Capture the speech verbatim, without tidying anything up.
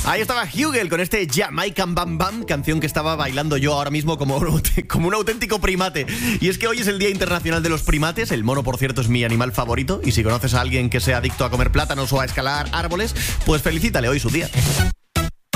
Ahí estaba Hugel con este Jamaican Bam Bam, canción que estaba bailando yo ahora mismo como un, como un auténtico primate. Y es que hoy es el Día Internacional de los Primates. El mono, por cierto, es mi animal favorito. Y si conoces a alguien que sea adicto a comer plátanos o a escalar árboles, pues felicítale, hoy su día.